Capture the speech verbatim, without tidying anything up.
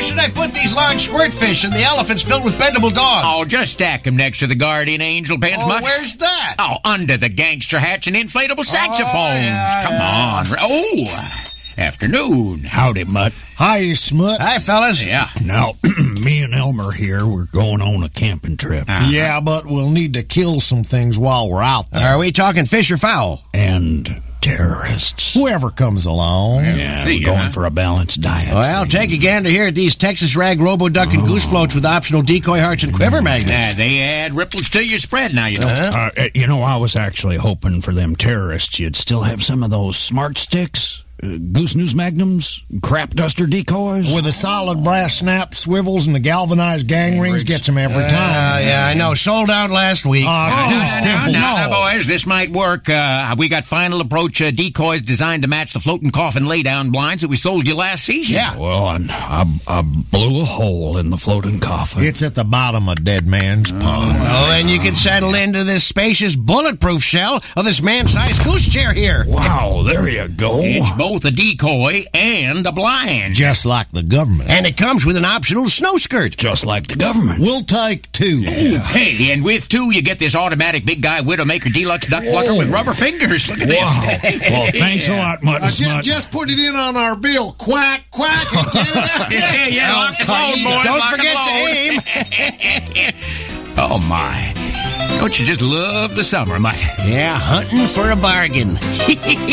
should I put these large squirt fish and the elephants filled with bendable dogs? Oh, just stack them next to the guardian angel pens, Oh, Mutt. where's that? Oh, under the gangster hats and inflatable saxophones. yeah, Come yeah. on. Oh, afternoon. Howdy, Mutt. Hi, Smut. Hi, fellas. Yeah. Now, me and Elmer here, we're going on a camping trip. Uh-huh. Yeah, but we'll need to kill some things while we're out there. Are we talking fish or fowl? And terrorists. Whoever comes along. Yeah, See we're ya, going huh? for a balanced diet. Well, take a gander here at these Texas Rag Robo Duck and Goose floats with optional decoy hearts and quiver magnets. Uh, they add ripples to your spread now, you know. Uh-huh. Uh, you know, I was actually hoping for them terrorists you'd still have some of those smart sticks, uh, Goose News Magnums, crap duster decoys. With a solid brass snap, swivels, and the galvanized gang rings gets them every Uh, time. yeah, I know. Sold out last week. Uh, Oh, Goose now, pimples. now, now, boys, this might work. Uh, we got final approach uh, decoys designed to match the floating coffin laydown blinds that we sold you last season. Yeah. Well, and I, I blew a hole in the floating coffin. It's at the bottom of Dead Man's Pond. Well, then you can settle into this spacious bulletproof shell of this man-sized goose chair here. Wow, there you go. It's both a decoy and a blind. Just like the government. And it comes with an optional snow skirt. Just like the government. We'll take two. Hey, and with two, you get this automatic big guy Widowmaker Deluxe Duck Plucker with rubber fingers. Look at Wow. this. Well, thanks a lot, Mutt Uh, and ju- Smut. just put it in on our bill. Quack, quack, and get it out. Yeah, yeah, lock and load, boys. Don't lock forget and to load. Oh, my. Don't you just love the summer, Mike? Yeah, hunting for a bargain.